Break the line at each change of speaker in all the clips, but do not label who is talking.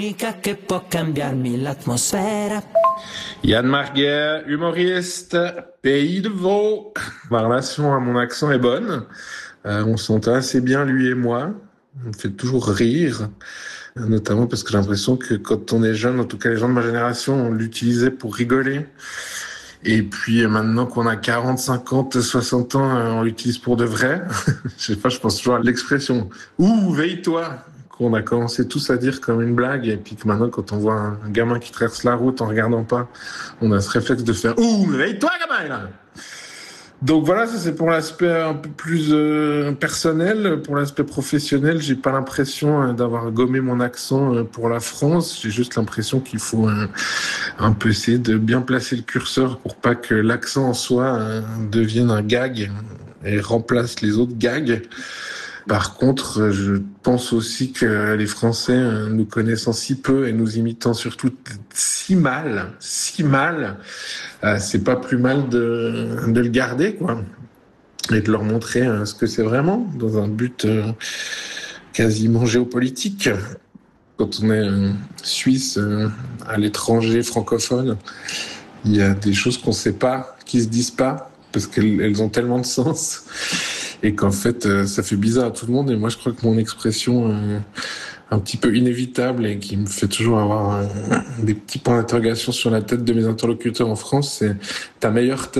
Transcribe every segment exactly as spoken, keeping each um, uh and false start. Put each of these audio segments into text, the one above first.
l'unica che può cambiarmi l'atmosfera.
Yann Marguet, humoriste, Pays de Vaud. Ma relation à mon accent est bonne. Euh, on s'entend assez bien, lui et moi. On me fait toujours rire, notamment parce que j'ai l'impression que quand on est jeune, en tout cas les gens de ma génération, on l'utilisait pour rigoler. Et puis maintenant qu'on a quarante, cinquante, soixante ans, on l'utilise pour de vrai. Je sais pas, je pense toujours à l'expression « Ouh, veille-toi !» qu'on a commencé tous à dire comme une blague. Et puis que maintenant, quand on voit un gamin qui traverse la route en regardant pas, on a ce réflexe de faire « Ouh, veille-toi, gamin, là !» Donc voilà, ça c'est pour l'aspect un peu plus euh, personnel. Pour l'aspect professionnel, j'ai pas l'impression euh, d'avoir gommé mon accent euh, pour la France. J'ai juste l'impression qu'il faut euh, un peu essayer de bien placer le curseur pour pas que l'accent en soi euh, devienne un gag et remplace les autres gags. Par contre, je pense aussi que les Français, nous connaissant si peu et nous imitant surtout si mal, si mal, euh, c'est pas plus mal de, de le garder, quoi. Et de leur montrer euh, ce que c'est vraiment, dans un but euh, quasiment géopolitique. Quand on est euh, suisse, euh, à l'étranger, francophone, il y a des choses qu'on sait pas, qui se disent pas, parce qu'elles elles ont tellement de sens. Et qu'en fait, euh, ça fait bizarre à tout le monde. Et moi, je crois que mon expression euh, un petit peu inévitable et qui me fait toujours avoir euh, des petits points d'interrogation sur la tête de mes interlocuteurs en France, c'est « ta meilleure teint ».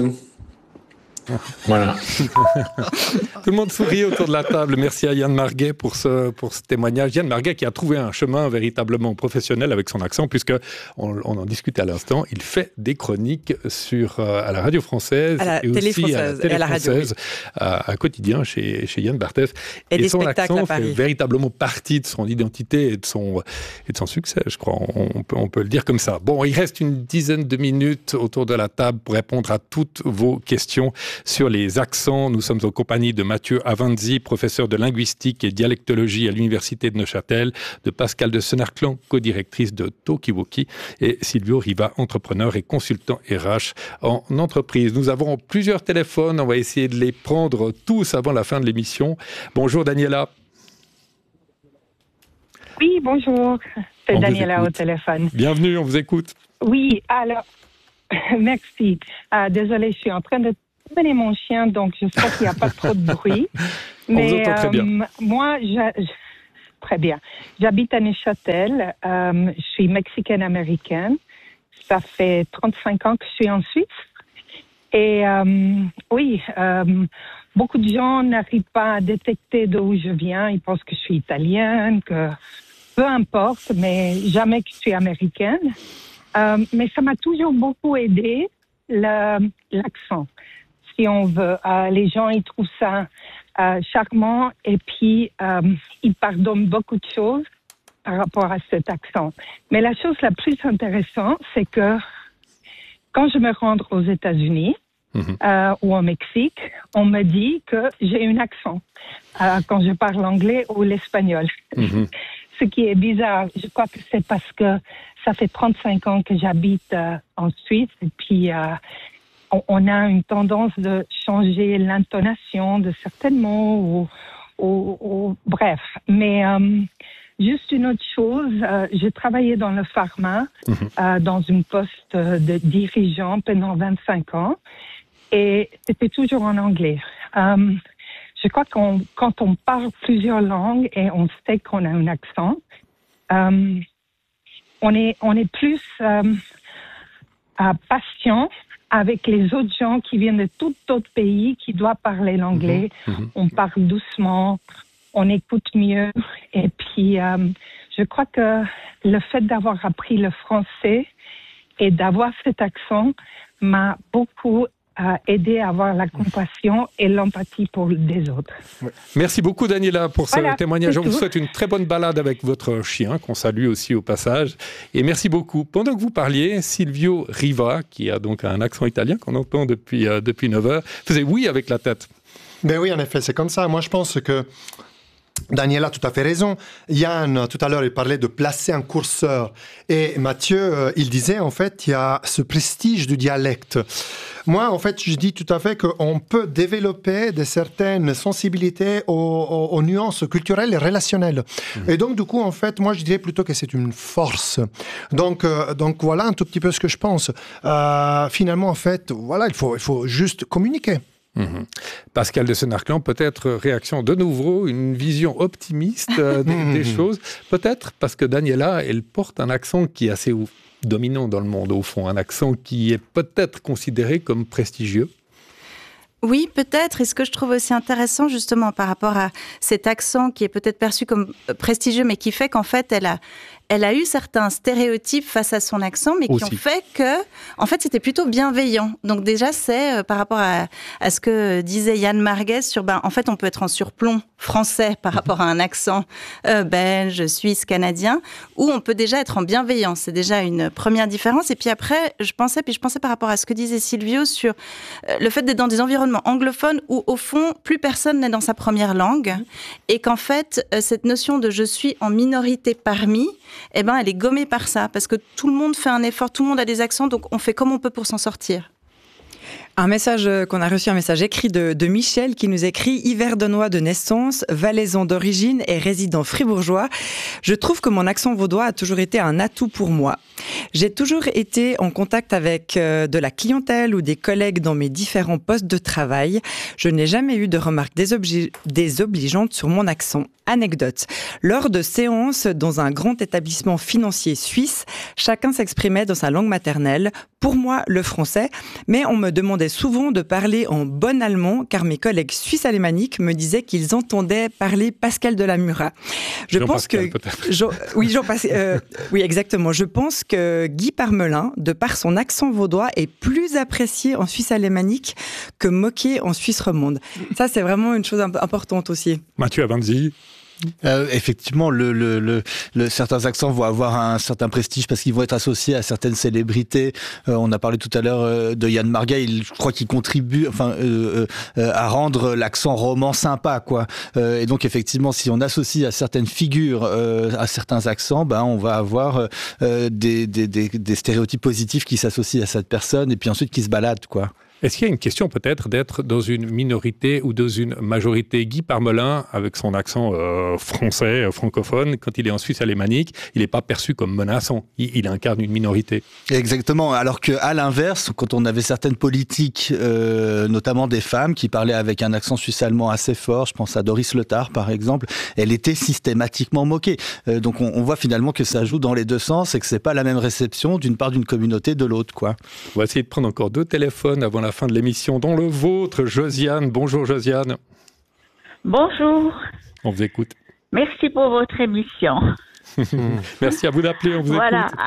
Voilà.
Tout le monde sourit autour de la table. Merci à Yann Marguet pour ce, pour ce témoignage. Yann Marguet qui a trouvé un chemin véritablement professionnel avec son accent, puisque on, on en discute à l'instant. Il fait des chroniques sur, euh, à la radio française
à la
et
télé
aussi
française,
à la télé
et à la radio,
française, à, à quotidien chez, chez Yann Barthès.
Et,
et
des
son
spectacles
accent
à Paris.
fait véritablement partie de son identité et de son, et de son succès, je crois. On, on, peut, on peut le dire comme ça. Bon, il reste une dizaine de minutes autour de la table pour répondre à toutes vos questions sur les accents. Nous sommes en compagnie de Mathieu Avanzi, professeur de linguistique et dialectologie à l'Université de Neuchâtel, de Pascal de Senarclan, co-directrice de Talkiwoki, et Silvio Riva, entrepreneur et consultant R H en entreprise. Nous avons plusieurs téléphones, on va essayer de les prendre tous avant la fin de l'émission. Bonjour Daniela.
Oui, bonjour. C'est
On
Daniela au téléphone.
Bienvenue, on vous écoute.
Oui, alors, merci. Euh, désolée, je suis en train de promener mon chien, donc j'espère qu'il n'y a pas trop de bruit.
On
Mais
vous entend très bien.
Euh, moi, je, je, très bien. J'habite à Neuchâtel. Euh, je suis mexicaine-américaine. Ça fait trente-cinq ans que je suis en Suisse. Et euh, oui, euh, beaucoup de gens n'arrivent pas à détecter d'où je viens. Ils pensent que je suis italienne, que peu importe, mais jamais que je suis américaine. Euh, mais ça m'a toujours beaucoup aidé, le, l'accent. Si on veut, euh, les gens ils trouvent ça euh, charmant et puis euh, ils pardonnent beaucoup de choses par rapport à cet accent. Mais la chose la plus intéressante, c'est que quand je me rends aux États-Unis mmh. euh, ou au Mexique, on me dit que j'ai un accent euh, quand je parle l'anglais ou l'espagnol. Mmh. Ce qui est bizarre, je crois que c'est parce que ça fait trente-cinq ans que j'habite euh, en Suisse et puis euh, on a une tendance de changer l'intonation de certains mots, ou, ou, ou bref. Mais euh, juste une autre chose, euh, j'ai travaillé dans le pharma, mmh. euh, dans une poste de dirigeant pendant vingt-cinq ans, et c'était toujours en anglais. Euh, je crois qu'on, quand on parle plusieurs langues et on sait qu'on a un accent, euh, on est, on est plus euh, patient avec les autres gens qui viennent de tout autre pays, qui doivent parler l'anglais. Mmh, mmh. On parle doucement, on écoute mieux. Et puis, euh, je crois que le fait d'avoir appris le français et d'avoir cet accent m'a beaucoup euh, aidé à avoir la compassion et l'empathie pour les autres.
Merci beaucoup Daniela pour ce
voilà,
témoignage. On vous souhaite une très bonne balade avec votre chien, qu'on salue aussi au passage. Et merci beaucoup. Pendant que vous parliez, Silvio Riva, qui a donc un accent italien qu'on entend depuis, euh, depuis neuf heures, faisait oui avec la tête.
Ben oui, en effet, c'est comme ça. Moi, je pense que
Daniela a tout à fait raison. Yann, tout à l'heure, il parlait de placer un curseur. Et Mathieu, euh, il disait, en fait, il y a ce prestige du dialecte. Moi, en fait, je dis tout à fait qu'on peut développer de certaines sensibilités aux, aux, aux nuances culturelles et relationnelles. Mmh. Et donc, du coup, en fait, moi, je dirais plutôt que c'est une force. Donc, euh, donc voilà un tout petit peu ce que je pense. Euh, finalement, en fait, voilà, il faut, il faut juste communiquer.
Mmh. Pascal de Senarclan, peut-être réaction de nouveau, une vision optimiste euh, des, mmh. des choses, peut-être parce que Daniela, elle porte un accent qui est assez dominant dans le monde au fond, un accent qui est peut-être considéré comme prestigieux.
Oui, peut-être. Et ce que je trouve aussi intéressant, justement, par rapport à cet accent qui est peut-être perçu comme prestigieux, mais qui fait qu'en fait, elle a, elle a eu certains stéréotypes face à son accent, mais aussi. qui ont fait que, en fait, c'était plutôt bienveillant. Donc déjà, c'est euh, par rapport à, à ce que disait Yann Marguez sur, ben, en fait, on peut être en surplomb français par rapport à un accent euh, belge, suisse, canadien, ou on peut déjà être en bienveillance. C'est déjà une première différence. Et puis après, je pensais, puis je pensais par rapport à ce que disait Silvio sur euh, le fait d'être dans des environnements anglophones où, au fond, plus personne n'est dans sa première langue, et qu'en fait, euh, cette notion de « je suis en minorité parmi », eh ben, elle est gommée par ça, parce que tout le monde fait un effort, tout le monde a des accents, donc on fait comme on peut pour s'en sortir.
Un message qu'on a reçu, un message écrit de, de Michel qui nous écrit « Yverdonnois de naissance, valaisan d'origine et résident fribourgeois. Je trouve que mon accent vaudois a toujours été un atout pour moi. J'ai toujours été en contact avec euh, de la clientèle ou des collègues dans mes différents postes de travail. Je n'ai jamais eu de remarques désobli- désobligeantes sur mon accent. Anecdote. Lors de séances dans un grand établissement financier suisse, chacun s'exprimait dans sa langue maternelle, pour moi le français, mais on me demandait souvent de parler en bon allemand car mes collègues suisses alémaniques me disaient qu'ils entendaient parler Pascal de la Murat. Je Jean pense Pascal, que Jean, oui, Jean euh, oui, exactement. Je pense que Guy Parmelin, de par son accent vaudois, est plus apprécié en Suisse alémanique que moqué en Suisse romande. Ça, c'est vraiment une chose importante aussi.
Mathieu Avanzi.
Euh, effectivement, le, le, le, le, certains accents vont avoir un certain prestige parce qu'ils vont être associés à certaines célébrités. Euh, on a parlé tout à l'heure euh, de Yann Marguet. Il, je crois qu'il contribue, enfin, euh, euh, à rendre l'accent roman sympa, quoi. Euh, et donc, effectivement, si on associe à certaines figures, euh, à certains accents, ben, on va avoir euh, des, des, des, des stéréotypes positifs qui s'associent à cette personne et puis ensuite qui se baladent, quoi.
Est-ce qu'il y a une question peut-être d'être dans une minorité ou dans une majorité? Guy Parmelin, avec son accent euh, français, euh, francophone, quand il est en Suisse alémanique, il n'est pas perçu comme menaçant. Il, il incarne une minorité.
Exactement. Alors qu'à l'inverse, quand on avait certaines politiques, euh, notamment des femmes, qui parlaient avec un accent suisse-allemand assez fort, je pense à Doris Leuthard par exemple, elle était systématiquement moquée. Euh, donc on, on voit finalement que ça joue dans les deux sens et que c'est pas la même réception d'une part d'une communauté de l'autre, quoi.
On va essayer de prendre encore deux téléphones avant la fin de l'émission, dont le vôtre, Josiane. Bonjour Josiane.
Bonjour.
On vous écoute.
Merci pour votre émission.
Merci à vous d'appeler, on vous
voilà.
écoute.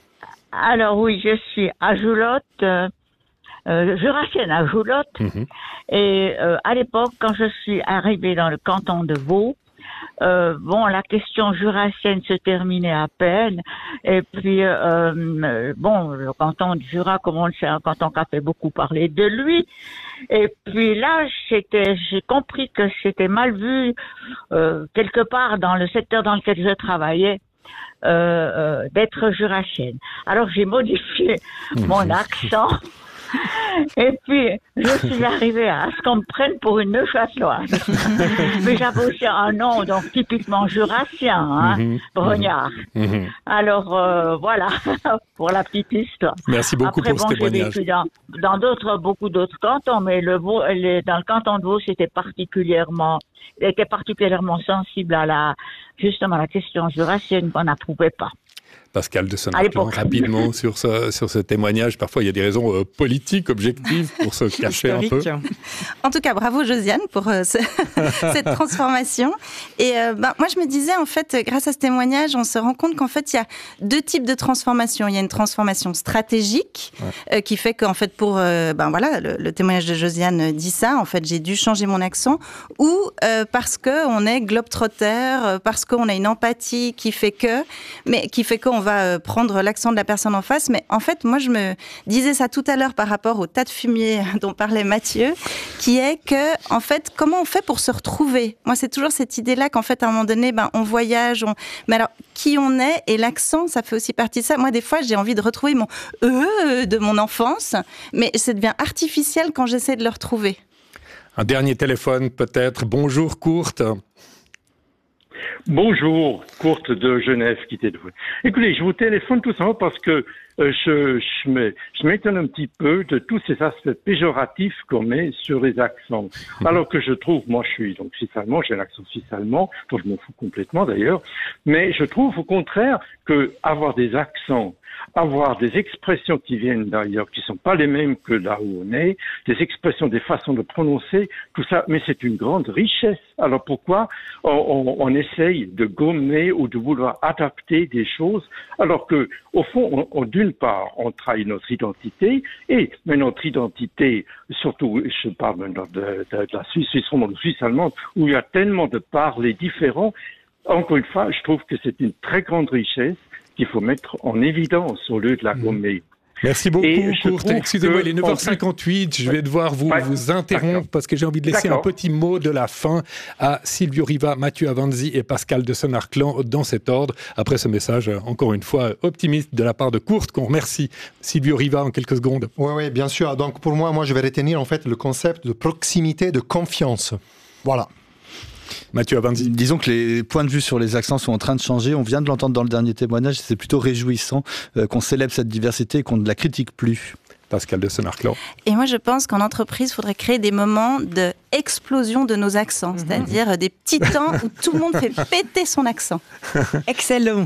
Alors oui, je suis à Joulotte, euh, euh, jurassienne à Joulotte. Mm-hmm. Et euh, à l'époque, quand je suis arrivée dans le canton de Vaud, Euh, bon, la question jurassienne se terminait à peine. Et puis, euh, bon, le canton de Jura, comme on le sait, un canton qui a fait beaucoup parler de lui. Et puis là, c'était, j'ai compris que c'était mal vu euh, quelque part dans le secteur dans lequel je travaillais. Euh, euh, d'être jurassienne. Alors j'ai modifié mon accent. Et puis, je suis arrivée à ce qu'on me prenne pour une Neuchâteloise. Mais j'avais aussi un nom, donc typiquement jurassien, hein, mm-hmm. Brognard. Mm-hmm. Alors, euh, voilà, pour la petite histoire.
Merci beaucoup.
Après,
pour
bon,
ce témoignage.
J'ai vécu dans, dans d'autres, beaucoup d'autres cantons, mais le Vaud, les, dans le canton de Vaud, c'était particulièrement, était particulièrement sensible à la, justement, à la question jurassienne qu'on n'approuvait pas.
Pascal de Senarclan, rapidement sur ce, sur ce témoignage. Parfois, il y a des raisons euh, politiques, objectives, pour se cacher un peu.
En tout cas, bravo Josiane pour euh, ce, cette transformation. Et euh, ben, moi, je me disais, en fait, grâce à ce témoignage, on se rend compte qu'en fait, il y a deux types de transformation. Il y a une transformation stratégique ouais. euh, qui fait qu'en fait, pour... Euh, ben voilà, le, le témoignage de Josiane dit ça. En fait, j'ai dû changer mon accent. Ou euh, parce qu'on est globe-trotter, parce qu'on a une empathie qui fait que... Mais qui fait qu'on on va prendre l'accent de la personne en face. Mais en fait, moi, je me disais ça tout à l'heure par rapport au tas de fumier dont parlait Mathieu, qui est que, en fait, comment on fait pour se retrouver ? Moi, c'est toujours cette idée-là qu'en fait, à un moment donné, ben, on voyage, on... mais alors, qui on est et l'accent, ça fait aussi partie de ça. Moi, des fois, j'ai envie de retrouver mon « e » de mon enfance, mais ça devient artificiel quand j'essaie de le retrouver.
Un dernier téléphone, peut-être. Bonjour, Kurt.
Bonjour, Kurt de Genève, qui était de vous. Écoutez, je vous téléphone tout simplement parce que euh, je, je, me, je m'étonne un petit peu de tous ces aspects péjoratifs qu'on met sur les accents. Alors que je trouve, moi je suis donc suisse-allemand, j'ai l'accent suisse-allemand, dont je m'en fous complètement d'ailleurs, mais je trouve au contraire que avoir des accents, avoir des expressions qui viennent d'ailleurs, qui sont pas les mêmes que là où on est, des expressions, des façons de prononcer, tout ça, mais c'est une grande richesse. Alors pourquoi on, on, on essaye de gommer ou de vouloir adapter des choses, alors que au fond, on, on, d'une part, on trahit notre identité, et mais notre identité, surtout, je parle maintenant de, de, de la Suisse, Suisse romande, Suisse allemande, où il y a tellement de parlers différents. Encore une fois, je trouve que c'est une très grande richesse qu'il faut mettre en évidence au lieu de la gommer.
Merci beaucoup, Kurt. Excusez-moi, il est neuf heures cinquante-huit. Je vais devoir vous, ouais, vous interrompre parce que j'ai envie de laisser d'accord. un petit mot de la fin à Silvio Riva, Mathieu Avanzi et Pascal de Sonarclan dans cet ordre. Après ce message, encore une fois, optimiste de la part de Kurt, qu'on remercie. Silvio Riva, en quelques secondes.
Oui, oui, bien sûr. Donc pour moi, moi, je vais retenir en fait le concept de proximité, de confiance. Voilà.
Mathieu Avanzi.
Disons que les points de vue sur les accents sont en train de changer. On vient de l'entendre dans le dernier témoignage. C'est plutôt réjouissant euh, qu'on célèbre cette diversité et qu'on ne la critique plus.
Pascal de Sonarclan.
Et moi, je pense qu'en entreprise, il faudrait créer des moments d'explosion de nos accents, mmh. c'est-à-dire des petits temps où tout le monde fait péter son accent.
Excellent.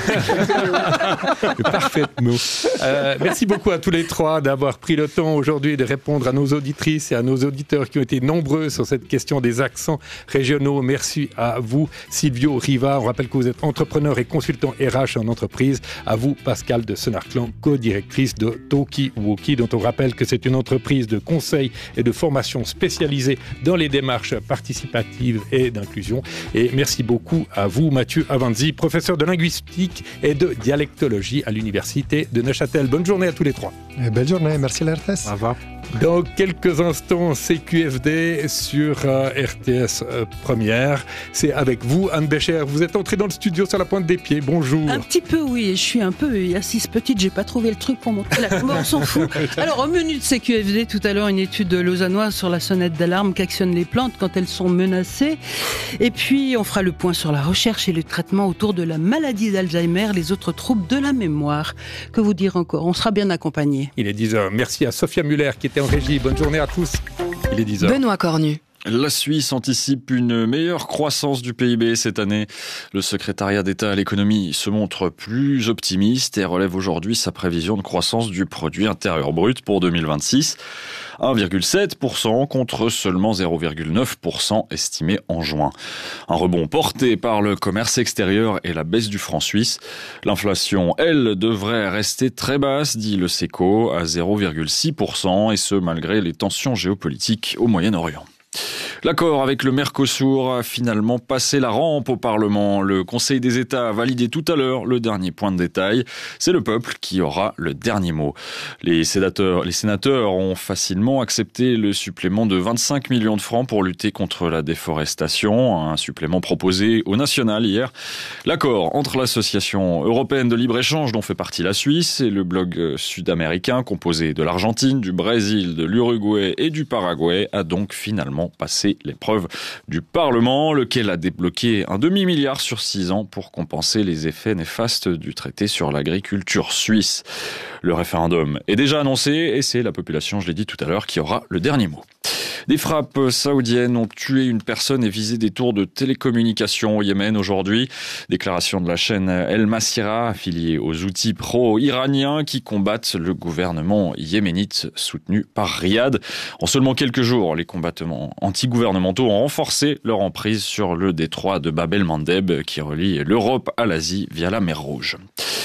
Parfait mot. Euh, merci beaucoup à tous les trois d'avoir pris le temps aujourd'hui de répondre à nos auditrices et à nos auditeurs qui ont été nombreux sur cette question des accents régionaux. Merci à vous, Silvio Riva. On rappelle que vous êtes entrepreneur et consultant R H en entreprise. À vous, Pascal de Sonarclan, co-directrice de Toki Woki, dont on rappelle que c'est une entreprise de conseil et de formation spécialisée dans les démarches participatives et d'inclusion. Et merci beaucoup à vous, Mathieu Avanzi, professeur de linguistique et de dialectologie à l'Université de Neuchâtel. Bonne journée à tous les trois.
Et belle journée, merci l'R T S.
Au revoir. Dans quelques instants, C Q F D sur euh, R T S euh, Première. C'est avec vous, Anne Bécher. Vous êtes entrée dans le studio sur la pointe des pieds. Bonjour.
Un petit peu, oui. Je suis un peu assise petite. J'ai pas trouvé le truc pour monter la... Bon, on s'en fout. Alors, au menu de C Q F D, tout à l'heure, une étude lausannoise sur la sonnette d'alarme qu'actionnent les plantes quand elles sont menacées. Et puis, on fera le point sur la recherche et le traitement autour de la maladie d'Alzheimer, les autres troubles de la mémoire. Que vous dire encore ? On sera bien accompagnés.
Il est dix heures. Merci à Sophia Muller qui était en régie. Bonne journée à tous. Il est dix heures.
Benoît Cornu.
La Suisse anticipe une meilleure croissance du P I B cette année. Le secrétariat d'État à l'économie se montre plus optimiste et relève aujourd'hui sa prévision de croissance du produit intérieur brut pour deux mille vingt-six. un virgule sept pour cent contre seulement zéro virgule neuf pour cent estimé en juin. Un rebond porté par le commerce extérieur et la baisse du franc suisse. L'inflation, elle, devrait rester très basse, dit le SECO, à zéro virgule six pour cent, et ce malgré les tensions géopolitiques au Moyen-Orient. L'accord avec le Mercosur a finalement passé la rampe au Parlement. Le Conseil des États a validé tout à l'heure le dernier point de détail. C'est le peuple qui aura le dernier mot. Les sénateurs, les sénateurs ont facilement accepté le supplément de vingt-cinq millions de francs pour lutter contre la déforestation, un supplément proposé au national hier. L'accord entre l'Association européenne de libre-échange dont fait partie la Suisse et le bloc sud-américain composé de l'Argentine, du Brésil, de l'Uruguay et du Paraguay a donc finalement passé l'épreuve du Parlement, lequel a débloqué un demi-milliard sur six ans pour compenser les effets néfastes du traité sur l'agriculture suisse. Le référendum est déjà annoncé et c'est la population, je l'ai dit tout à l'heure, qui aura le dernier mot. Des frappes saoudiennes ont tué une personne et visé des tours de télécommunications au Yémen aujourd'hui. Déclaration de la chaîne El Masira, affiliée aux outils pro-iraniens qui combattent le gouvernement yéménite soutenu par Riyad. En seulement quelques jours, les combattements anti-gouvernementaux ont renforcé leur emprise sur le détroit de Bab el-Mandeb qui relie l'Europe à l'Asie via la mer Rouge.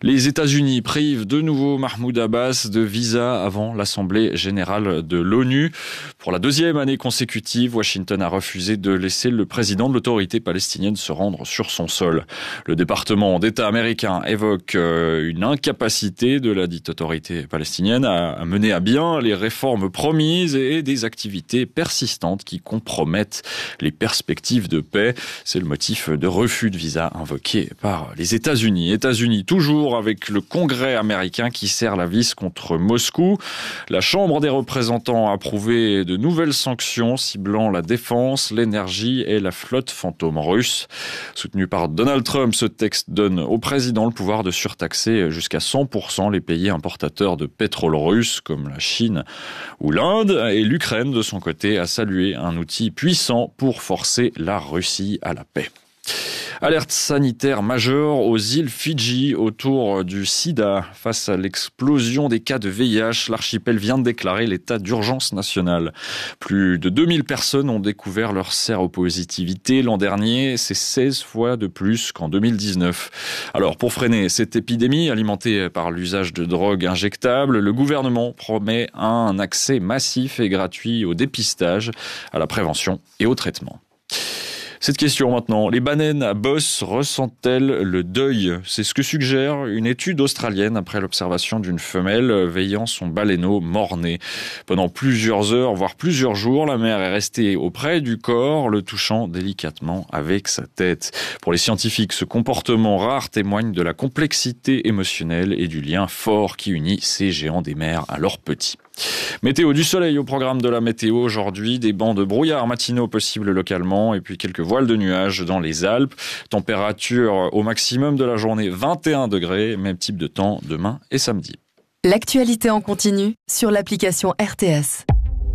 Les États-Unis privent de nouveau Mahmoud Abbas de visa avant l'Assemblée générale de l'ONU. Pour la deuxième année consécutive, Washington a refusé de laisser le président de l'autorité palestinienne se rendre sur son sol. Le département d'État américain évoque une incapacité de la dite autorité palestinienne à mener à bien les réformes promises et des activités persistantes qui compromettent les perspectives de paix. C'est le motif de refus de visa invoqué par les États-Unis. États-Unis toujours avec le Congrès américain qui serre la vis contre Moscou. La Chambre des représentants a approuvé de nouvelles sanctions ciblant la défense, l'énergie et la flotte fantôme russe. Soutenu par Donald Trump, ce texte donne au président le pouvoir de surtaxer jusqu'à cent pour cent les pays importateurs de pétrole russe comme la Chine ou l'Inde. Et l'Ukraine, de son côté, a salué un outil puissant pour forcer la Russie à la paix. Alerte sanitaire majeure aux îles Fidji autour du sida. Face à l'explosion des cas de V I H, l'archipel vient de déclarer l'état d'urgence nationale. Plus de deux mille personnes ont découvert leur séropositivité l'an dernier. C'est seize fois de plus qu'en deux mille dix-neuf. Alors, pour freiner cette épidémie alimentée par l'usage de drogues injectables, le gouvernement promet un accès massif et gratuit au dépistage, à la prévention et au traitement. Cette question maintenant, les baleines à bosse ressentent-elles le deuil? C'est ce que suggère une étude australienne après l'observation d'une femelle veillant son baleineau mort-né. Pendant plusieurs heures, voire plusieurs jours, la mère est restée auprès du corps, le touchant délicatement avec sa tête. Pour les scientifiques, ce comportement rare témoigne de la complexité émotionnelle et du lien fort qui unit ces géants des mers à leurs petits. Météo, du soleil au programme de la météo aujourd'hui, des bancs de brouillard matinaux possibles localement et puis quelques voiles de nuages dans les Alpes. Température au maximum de la journée vingt et un degrés, même type de temps demain et samedi.
L'actualité en continu sur l'application R T S.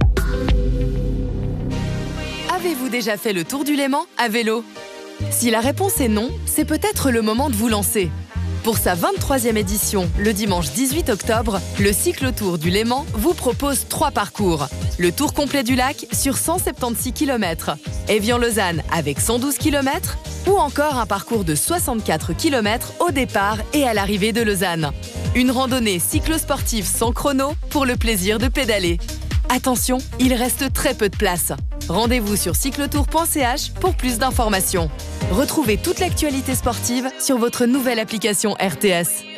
Avez-vous déjà fait le tour du Léman à vélo? Si la réponse est non, c'est peut-être le moment de vous lancer. Pour sa vingt-troisième édition, le dimanche dix-huit octobre, le cyclotour du Léman vous propose trois parcours. Le tour complet du lac sur cent soixante-seize kilomètres, Évian-Lausanne avec cent douze kilomètres, ou encore un parcours de soixante-quatre kilomètres au départ et à l'arrivée de Lausanne. Une randonnée cyclosportive sans chrono pour le plaisir de pédaler. Attention, il reste très peu de place. Rendez-vous sur cyclotour point c h pour plus d'informations. Retrouvez toute l'actualité sportive sur votre nouvelle application R T S.